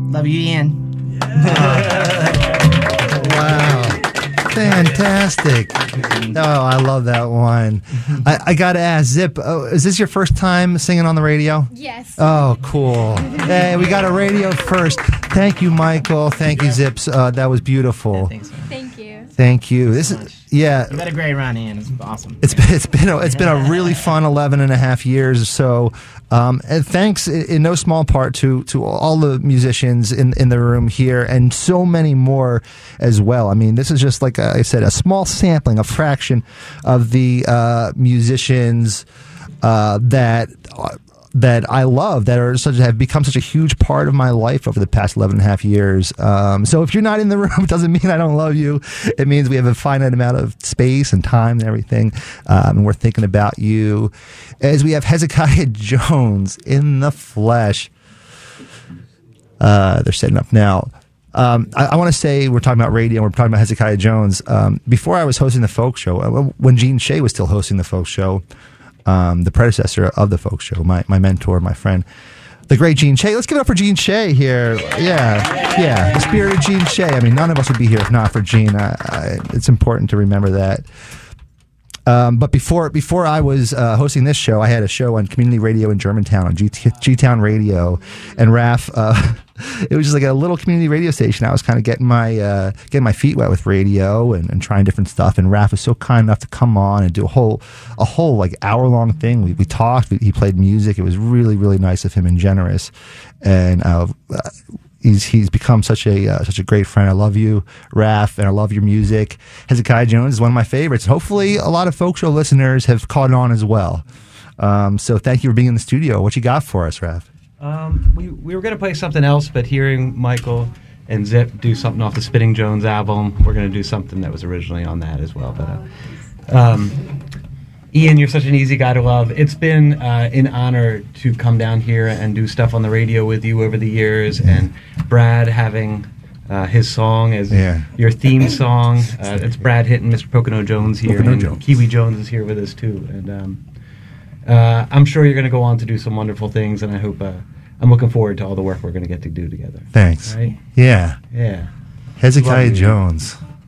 Love you, Ian. Wow. Fantastic. Oh, I love that one. I got to ask, Zip, is this your first time singing on the radio? Yes. Oh, cool. Hey, we got a radio first. Thank you, Michael. Thank you, Zips. That was beautiful. Yeah, thanks, man. Thank you. Thank you. This is, yeah. You had a great run, Ian. It's awesome. It's been a really fun 11 and a half years or so. And thanks in no small part to all the musicians in the room here and so many more as well. I mean, this is just, like I said, a small sampling, a fraction of the musicians that I love, that have become such a huge part of my life over the past 11 and a half years. So if you're not in the room, it doesn't mean I don't love you. It means we have a finite amount of space and time and everything. And we're thinking about you as we have Hezekiah Jones in the flesh. They're setting up now. I want to say, we're talking about radio, we're talking about Hezekiah Jones. Before I was hosting the folk show, when Gene Shea was still hosting the folk show, the predecessor of the folk show, my mentor, my friend, the great Gene Shea. Let's give it up for Gene Shea here. Yeah. The spirit of Gene Shea. I mean, none of us would be here if not for Gene. It's important to remember that. But before I was hosting this show, I had a show on community radio in Germantown on G-Town Radio, and Raph, it was just like a little community radio station. I was kind of getting my feet wet with radio and trying different stuff. And Raph was so kind enough to come on and do a whole like hour-long thing. We talked. He played music. It was really, really nice of him and generous. And he's become such a great friend. I love you, Raph, and I love your music. Hezekiah Jones is one of my favorites. Hopefully, a lot of folk show listeners have caught on as well. So thank you for being in the studio. What you got for us, Raph? We were going to play something else, but hearing Michael and Zip do something off the Spitting Jones album, we're going to do something that was originally on that as well. But Ian, you're such an easy guy to love. It's been an honor to come down here and do stuff on the radio with you over the years, and Brad having his song as your theme song. It's Brad hitting Mr. Pocono Jones here, and Kiwi Jones is here with us too. And I'm sure you're going to go on to do some wonderful things, and I hope I'm looking forward to all the work we're going to get to do together. Thanks. Right? Yeah. Yeah. Hezekiah Jones.